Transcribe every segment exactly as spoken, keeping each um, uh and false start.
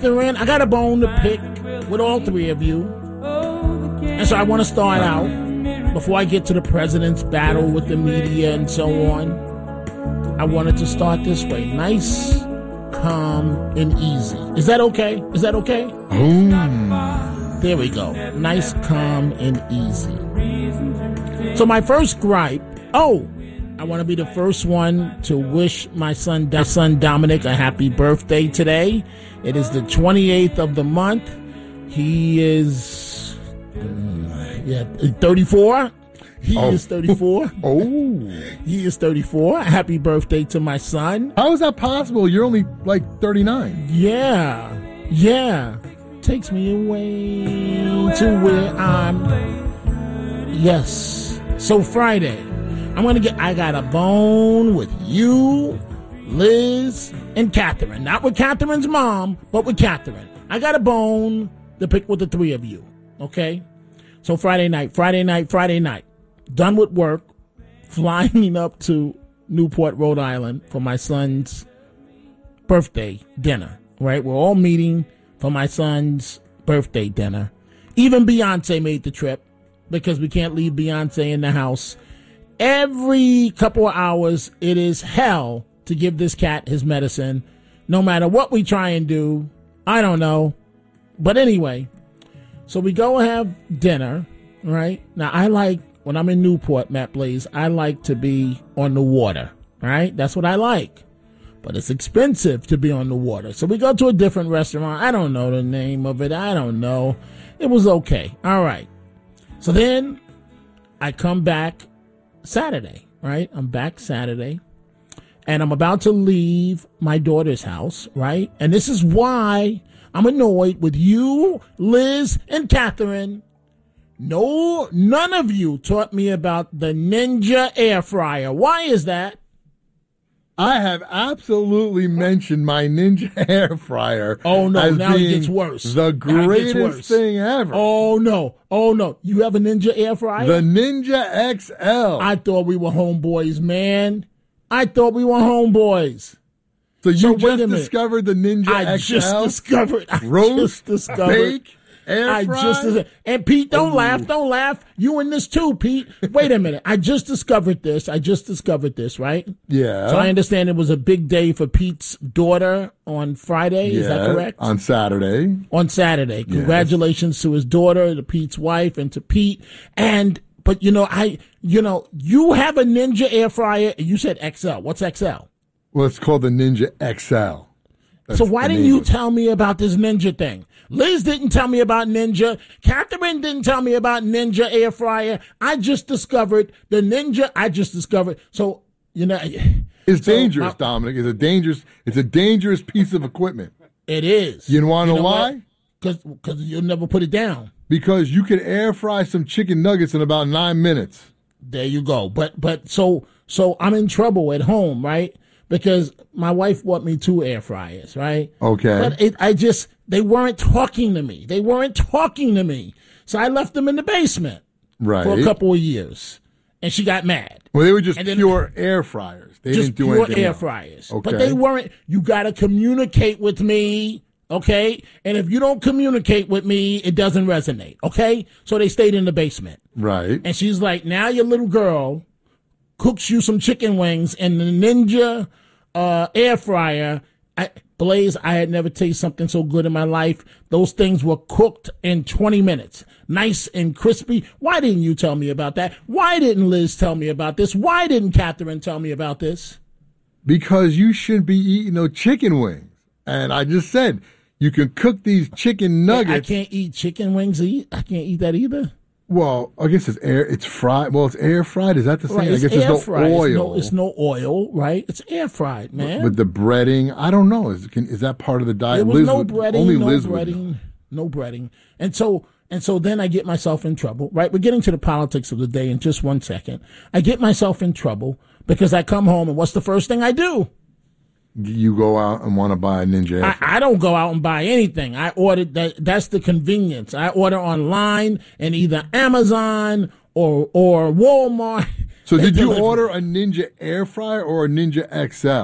Catherine, I got a bone to pick with all three of you. And so I want to start out, before I get to the president's battle with the media and so on, I wanted to start this way. Nice, calm, and easy. Is that okay? Is that okay? Oh. There we go. Nice, calm, and easy. So my first gripe, oh, I want to be the first one to wish my son, my son Dominic a happy birthday today. It is the twenty-eighth of the month. He is, uh, yeah, thirty-four. He oh. is thirty-four. Oh. He is thirty-four. Happy birthday to my son. How is that possible? You're only like thirty-nine. Yeah. Yeah. Takes me away to where I'm. Yes. So Friday, I'm going to get, I got a bone with you, Liz, and Catherine. Not with Catherine's mom, but with Catherine. I got a bone to pick with the three of you. Okay? So Friday night, Friday night, Friday night. Done with work, flying up to Newport, Rhode Island for my son's birthday dinner, right? We're all meeting for my son's birthday dinner. Even Beyonce made the trip because we can't leave Beyonce in the house. Every couple of hours, it is hell to give this cat his medicine. No matter what we try and do, I don't know. But anyway, so we go have dinner, right? Now, I like, when I'm in Newport, Matt Blaze, I like to be on the water, right? That's what I like. But it's expensive to be on the water. So we go to a different restaurant. I don't know the name of it. I don't know. It was okay. All right. So then I come back Saturday, right? I'm back Saturday. And I'm about to leave my daughter's house, right? And this is why I'm annoyed with you, Liz, and Catherine. No, none of you taught me about the Ninja air fryer. Why is that? I have absolutely mentioned my Ninja air fryer. Oh, no, as now it being gets worse. The Now it gets greatest worse. thing ever. Oh, no. Oh, no. You have a Ninja air fryer? The Ninja X L. I thought we were homeboys, man. I thought we were homeboys. so you so wait a just minute. discovered the Ninja I X L? just discovered. I Roast, just discovered. bake, air I fry? just dis- and Pete, don't Ooh. laugh, don't laugh. You in this too, Pete. Wait a minute. I just discovered this. I just discovered this, right? Yeah. So I understand it was a big day for Pete's daughter on Friday. yeah. Is that correct? On Saturday. On Saturday. Congratulations to his daughter, to Pete's wife, and to Pete. And but you know, I you know, you have a Ninja air fryer. You said X L. What's X L? Well, it's called the Ninja X L. That's So why the didn't name you of it. tell me about this Ninja thing? Liz didn't tell me about Ninja. Catherine didn't tell me about Ninja air fryer. I just discovered the Ninja. I just discovered. So, you know. It's so dangerous, my- Dominic. It's a dangerous. It's a dangerous piece of equipment. It is. You want to know why? Because you'll never put it down. Because you can air fry some chicken nuggets in about nine minutes. There you go. But but so so I'm in trouble at home, right? Because my wife bought me two air fryers, right? Okay. But it, I just, they weren't talking to me. They weren't talking to me. So I left them in the basement Right. for a couple of years. And she got mad. Well, they were just And then- pure air fryers. They Just didn't do pure anything air else. fryers. Okay. But they weren't, you got to communicate with me, okay? And if you don't communicate with me, it doesn't resonate, okay? So they stayed in the basement. Right. And she's like, now your little girl cooks you some chicken wings in the Ninja uh, air fryer. I, Blaze, I had never tasted something so good in my life. Those things were cooked in twenty minutes. Nice and crispy. Why didn't you tell me about that? Why didn't Liz tell me about this? Why didn't Catherine tell me about this? Because you shouldn't be eating no chicken wings. And I just said, you can cook these chicken I nuggets. can't eat chicken wings. e- I can't eat that either. Well, I guess it's air. It's fried. Well, it's air fried. Is that the same? Right, I it's guess air there's no fried. oil. It's no, it's no oil, right? It's air fried, man. With the breading, I don't know. Is can, is that part of the diet? There was Liz no would- breading, Only no Liz would know. breading, no breading. And so, and so then I get myself in trouble, right? We're getting to the politics of the day in just one second. I get myself in trouble because I come home and what's the first thing I do? You go out and want to buy a Ninja air I, fryer. I don't go out and buy anything. I ordered that. That's the convenience. I order online and either Amazon or or Walmart. So They did you deliver. order a Ninja air fryer or a Ninja X L?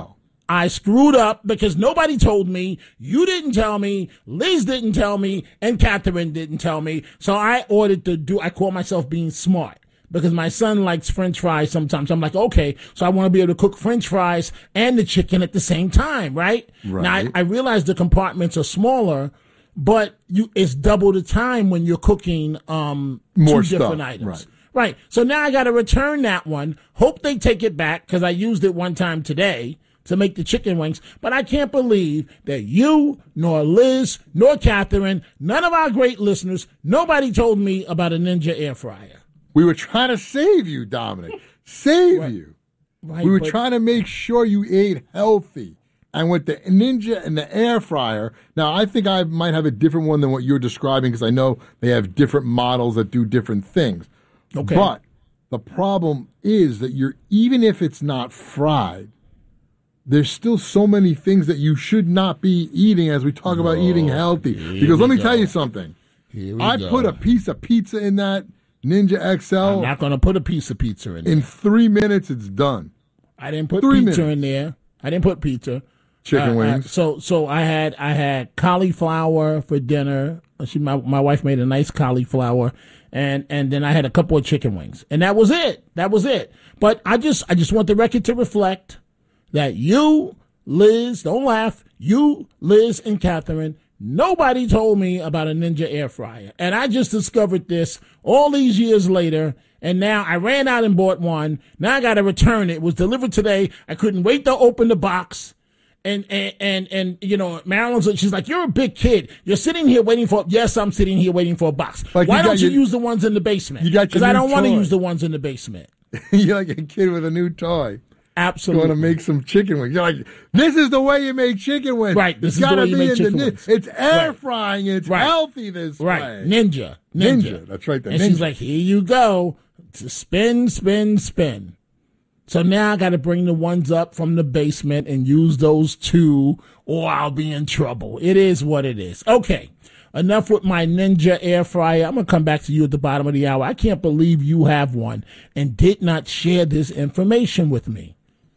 I screwed up because nobody told me, you didn't tell me, Liz didn't tell me, and Catherine didn't tell me. So I ordered to do, I call myself being smart because my son likes French fries sometimes. I'm like, okay, so I want to be able to cook French fries and the chicken at the same time, right? Right. Now, I, I realize the compartments are smaller, but you it's double the time when you're cooking um, More two stuff. different items. Right. Right. So now I got to return that one. Hope they take it back because I used it one time today to make the chicken wings. But I can't believe that you, nor Liz, nor Catherine, none of our great listeners, nobody told me about a Ninja air fryer. We were trying to save you, Dominic. Save Right. you. Right, we were but- trying to make sure you ate healthy. And with the Ninja and the air fryer, now I think I might have a different one than what you're describing because I know they have different models that do different things. Okay. But the problem is that you're, even if it's not fried, there's still so many things that you should not be eating as we talk about eating healthy. Because let me we tell go. you something. Here we I go. put a piece of pizza in that Ninja X L. I'm not going to put a piece of pizza in there. In three minutes, it's done. I didn't put Three pizza minutes. in there. I didn't put pizza. Chicken Uh, uh, wings. so so I had I had cauliflower for dinner. She my my wife made a nice cauliflower, and and then I had a couple of chicken wings, and that was it. That was it. But I just I just want the record to reflect that you, Liz, don't laugh. You, Liz, and Catherine, nobody told me about a Ninja air fryer, and I just discovered this all these years later. And now I ran out and bought one. Now I got to return it. It was delivered today. I couldn't wait to open the box. And, and, and, and, you know, Marilyn's, she's like, you're a big kid. You're sitting here waiting for, yes, I'm sitting here waiting for a box. Like Why you got don't you your- use the ones in the basement? You got your Because I new don't want to toy. use the ones in the basement. You're like a kid with a new toy. You Absolutely. want to make some chicken wings. You're like, this is the way you make chicken wings. Right, this It's is the gotta way you be make in chicken the, wings. It's air Right. frying. It's Right. healthy this Right. way. Ninja. Ninja. Ninja. That's right, the And she's Ninja. like, here you go. To spin, spin, spin. So now I got to bring the ones up from the basement and use those two, or I'll be in trouble. It is what it is. Okay. Enough with my Ninja air fryer. I'm going to come back to you at the bottom of the hour. I can't believe you have one and did not share this information with me.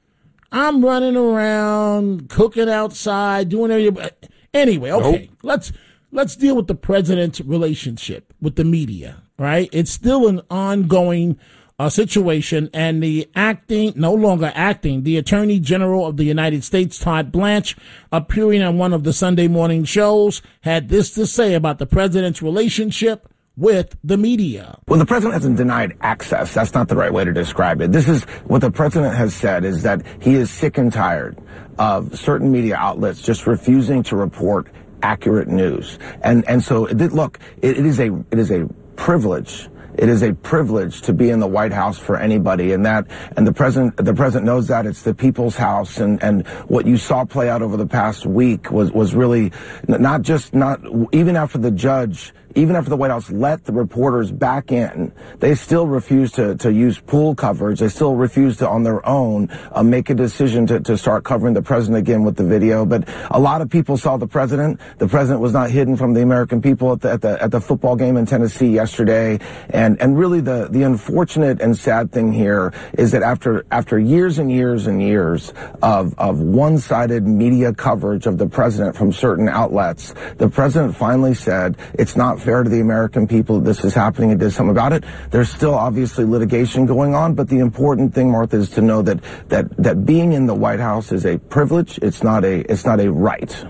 I'm running around, cooking outside, doing everything. Anyway, okay. Nope. Let's let's deal with the president's relationship with the media, right? It's still an ongoing uh, situation, and the acting, no longer acting, the Attorney General of the United States, Todd Blanche, appearing on one of the Sunday morning shows, had this to say about the president's relationship with the media. Well, the president hasn't denied access. That's not the right way to describe it. This is what the president has said, is that he is sick and tired of certain media outlets just refusing to report accurate news. And and so, it, look, it, it is a it is a privilege. It is a privilege to be in the White House for anybody, and that, and the president, the president knows that. It's the people's house, and, and what you saw play out over the past week was, was really not just not, even after the judge, even after the White House let the reporters back in, they still refuse to, to use pool coverage. They still refuse to, on their own, uh, make a decision to, to start covering the president again with the video. But a lot of people saw the president. The president was not hidden from the American people at the, at the, at the football game in Tennessee yesterday. And, and really the, the unfortunate and sad thing here is that after, after years and years and years of, of one-sided media coverage of the president from certain outlets, the president finally said, it's not fair to the American people that this is happening, and did something about it. There's still obviously litigation going on, but the important thing, Martha, is to know that that that being in the White House is a privilege. It's not a it's not a right.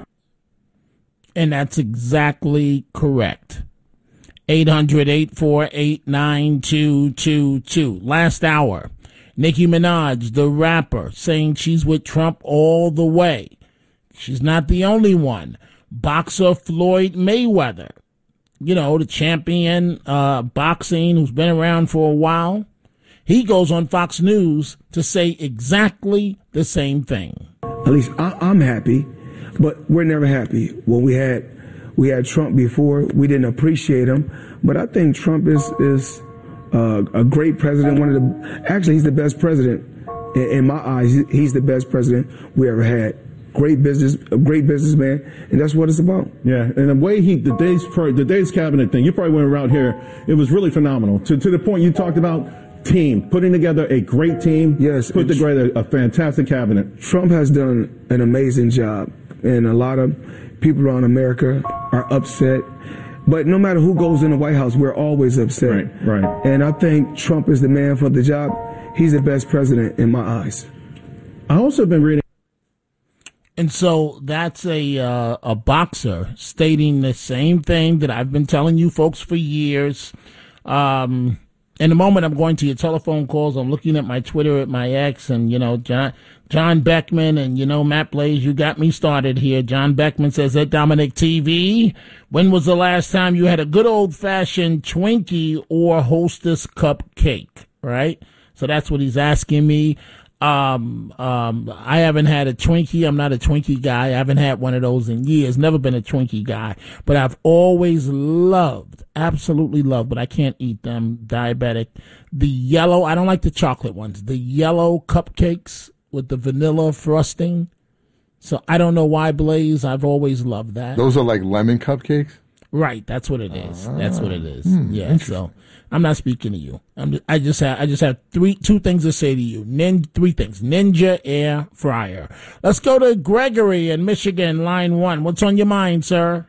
And that's exactly correct. eight hundred, eight four eight, nine two two two. Last hour, Nicki Minaj, the rapper, saying she's with Trump all the way. She's not the only one. Boxer Floyd Mayweather, you know, the champion uh, boxing who's been around for a while, he goes on Fox News to say exactly the same thing. At least I, I'm happy, but we're never happy. When we had we had Trump before, we didn't appreciate him, but I think Trump is is uh, a great president. One of the actually, he's the best president in, in my eyes. He's the best president we ever had. Great business, a great businessman, and that's what it's about. Yeah, and the way he, the days, the days cabinet thing, you probably went around here. It was really phenomenal. To to the point you talked about, team, putting together a great team. Yes, put together a fantastic cabinet. Trump has done an amazing job, and a lot of people around America are upset. But no matter who goes in the White House, we're always upset. Right, right. And I think Trump is the man for the job. He's the best president in my eyes. I also been reading. And so that's a uh, a boxer stating the same thing that I've been telling you folks for years. Um, in a moment, I'm going to your telephone calls. I'm looking at my Twitter at my ex, and you know, John John Beckman and you know Matt Blaze. You got me started here. John Beckman says at Dominic T V, when was the last time you had a good old fashioned Twinkie or Hostess cupcake? Right. So that's what he's asking me. Um, um, I haven't had a Twinkie. I'm not a Twinkie guy. I haven't had one of those in years. Never been a Twinkie guy, but I've always loved, absolutely loved, but I can't eat them. Diabetic. The yellow, I don't like the chocolate ones. The yellow cupcakes with the vanilla frosting. So I don't know why, Blaze. I've always loved that. Those are like lemon cupcakes? Right. That's what it is. Uh, that's what it is. Hmm, yeah. So I'm not speaking to you. I'm just, I just have, I just have three, two things to say to you. Nin, three things. Ninja air fryer. Let's go to Gregory in Michigan, line one. What's on your mind, sir?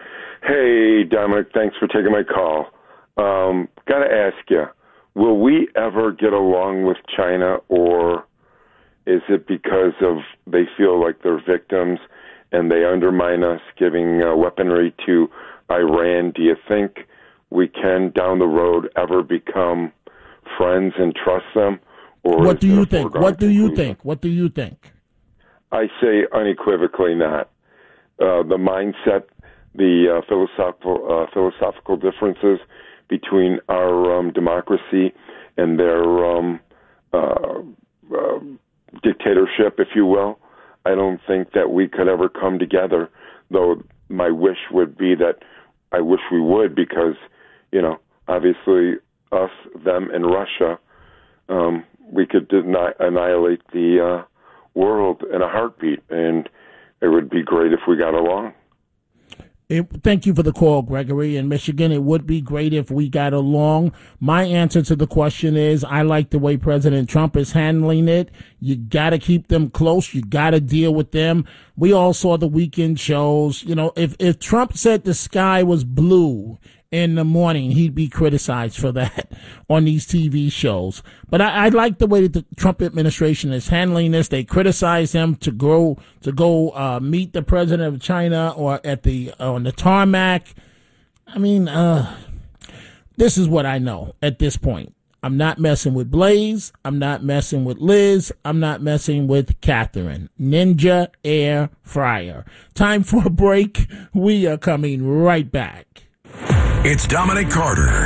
Hey, Dominic. Thanks for taking my call. Um, gotta ask you, will we ever get along with China, or is it because of they feel like they're victims and they undermine us, giving uh, weaponry to Iran? Do you think we can, down the road, ever become friends and trust them? Or what do you think? foregone What do you conclusion? think? What do you think? I say unequivocally not. Uh, the mindset, the uh, philosophical uh, philosophical differences between our um, democracy and their um, uh, uh, dictatorship, if you will. I don't think that we could ever come together, though my wish would be that I wish we would, because, you know, obviously us, them, and Russia, um, we could deny, annihilate the uh, world in a heartbeat, and it would be great if we got along. It, thank you for the call, Gregory. In Michigan, it would be great if we got along. My answer to the question is I like the way President Trump is handling it. You got to keep them close. You got to deal with them. We all saw the weekend shows. You know, if, if Trump said the sky was blue in the morning, he'd be criticized for that on these T V shows. But I, I like the way that the Trump administration is handling this. They criticize him to go to go uh, meet the president of China or at the uh, on the tarmac. I mean, uh, this is what I know at this point. I'm not messing with Blaze. I'm not messing with Liz. I'm not messing with Catherine. Ninja air fryer. Time for a break. We are coming right back. It's Dominic Carter.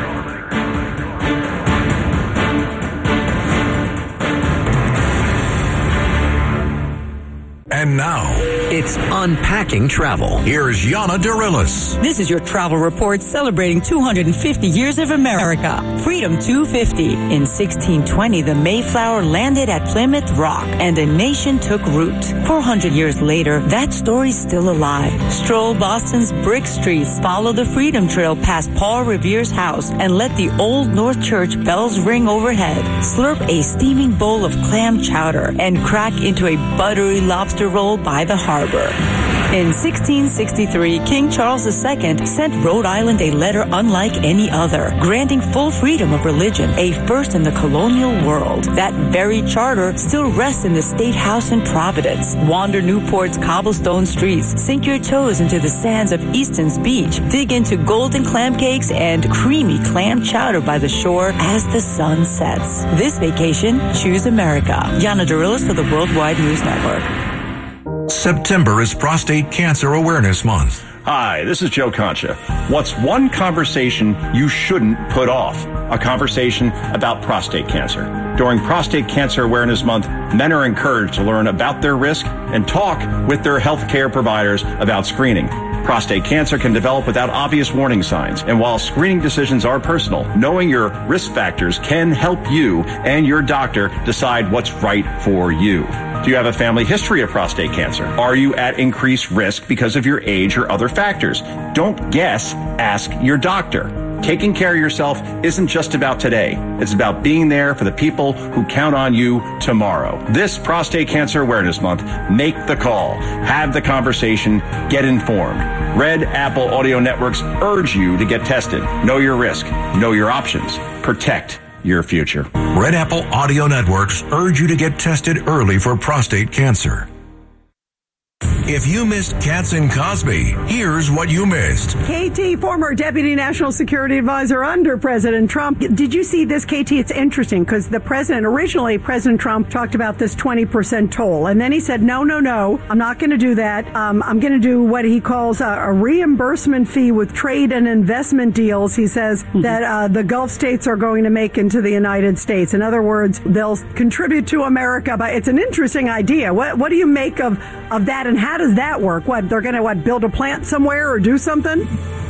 And now, it's Unpacking Travel. Here's Yana Dirilis. This is your travel report celebrating two hundred fifty years of America. Freedom two hundred fifty. In sixteen twenty, the Mayflower landed at Plymouth Rock and a nation took root. four hundred years later, that story's still alive. Stroll Boston's brick streets, follow the Freedom Trail past Paul Revere's house, and let the Old North Church bells ring overhead. Slurp a steaming bowl of clam chowder and crack into a buttery lobster roll by the harbor. In sixteen sixty-three, King Charles the Second sent Rhode Island a letter unlike any other, granting full freedom of religion, a first in the colonial world. That very charter still rests in the State House in Providence. Wander Newport's cobblestone streets, sink your toes into the sands of Easton's beach, dig into golden clam cakes and creamy clam chowder by the shore as the sun sets. This vacation, choose America. Yana Dirilis for the Worldwide News Network. September is Prostate Cancer Awareness Month. Hi, this is Joe Concha. What's one conversation you shouldn't put off? A conversation about prostate cancer. During Prostate Cancer Awareness Month, men are encouraged to learn about their risk and talk with their healthcare providers about screening. Prostate cancer can develop without obvious warning signs, and while screening decisions are personal, knowing your risk factors can help you and your doctor decide what's right for you. Do you have a family history of prostate cancer? Are you at increased risk because of your age or other factors? Don't guess, ask your doctor. Taking care of yourself isn't just about today. It's about being there for the people who count on you tomorrow. This Prostate Cancer Awareness Month, make the call, have the conversation, get informed. Red Apple Audio Networks urge you to get tested. Know your risk. Know your options. Protect your future. Red Apple Audio Networks urge you to get tested early for prostate cancer. If you missed Katz and Cosby, here's what you missed. K T, former Deputy National Security Advisor under President Trump. Did you see this, K T? It's interesting because the president, originally President Trump talked about this twenty percent toll. And then he said, no, no, no, I'm not going to do that. Um, I'm going to do what he calls a, a reimbursement fee with trade and investment deals. He says mm-hmm. that uh, the Gulf states are going to make into the United States. In other words, they'll contribute to America. But it's an interesting idea. What, what do you make of, of that, and how does that work? What, they're going to what, build a plant somewhere or do something?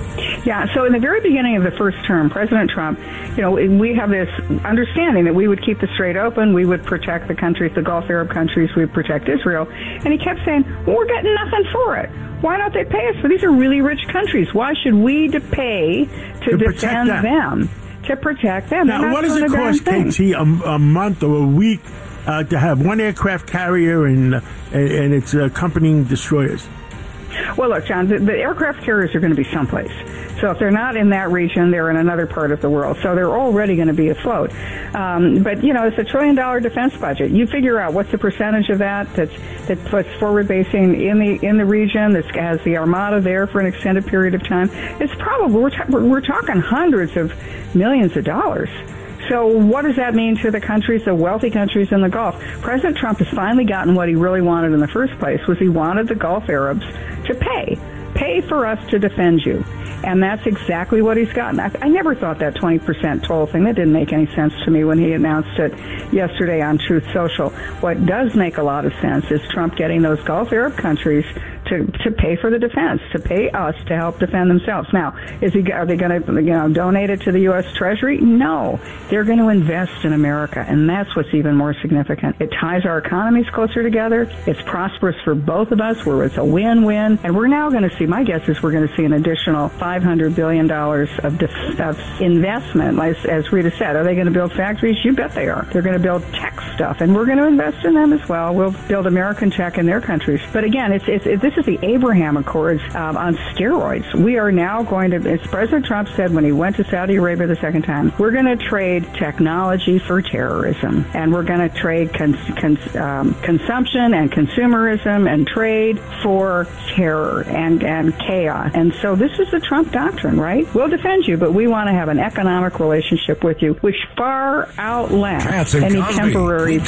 Yeah, so in the very beginning of the first term, President Trump, you know, we have this understanding that we would keep the Strait open, we would protect the countries, the Gulf Arab countries, we would protect Israel. And he kept saying, well, we're getting nothing for it. Why don't they pay us? For these are really rich countries. Why should we to pay to, to defend them. them? To protect them. Now, what does it cost, K T, a, a month or a week uh, to have one aircraft carrier and, uh, and, and its accompanying destroyers? Well, look, John, the, the aircraft carriers are going to be someplace. So if they're not in that region, they're in another part of the world. So they're already going to be afloat. Um, but, you know, it's a trillion dollar defense budget. You figure out what's the percentage of that that's, that puts forward basing in the in the region, that has the Armada there for an extended period of time. It's probably, we're, ta- we're talking hundreds of millions of dollars. So what does that mean to the countries, the wealthy countries in the Gulf? President Trump has finally gotten what he really wanted in the first place, was he wanted the Gulf Arabs to pay. Pay for us to defend you. And that's exactly what he's gotten. I, I never thought that twenty percent toll thing, that didn't make any sense to me when he announced it yesterday on Truth Social. What does make a lot of sense is Trump getting those Gulf Arab countries to, to pay for the defense, to pay us to help defend themselves. Now, is he, are they going to, you know, donate it to the U S Treasury? No. They're going to invest in America, and that's what's even more significant. It ties our economies closer together. It's prosperous for both of us, where it's a win-win. And we're now going to see, my guess is we're going to see an additional five hundred billion dollars of, def- of investment. As, as Rita said, are they going to build factories? You bet they are. They're going to build tech stuff, and we're going to invest in them as well. We'll build American tech in their countries. But again, it's, it's, it, this is the Abraham Accords um, on steroids. We are now going to, as President Trump said when he went to Saudi Arabia the second time, we're going to trade technology for terrorism, and we're going to trade cons- cons- um, consumption and consumerism and trade for terror and, and chaos. And so this is the Trump doctrine, right? We'll defend you, but we want to have an economic relationship with you, which far outlasts any Cosby. temporary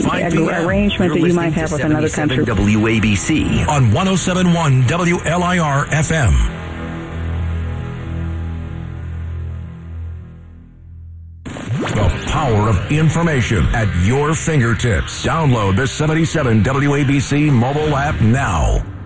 um, arrangement You're that you might have with another country. W A B C on one oh seven point one W L I R F M. The power of information at your fingertips. Download the seventy-seven W A B C mobile app now.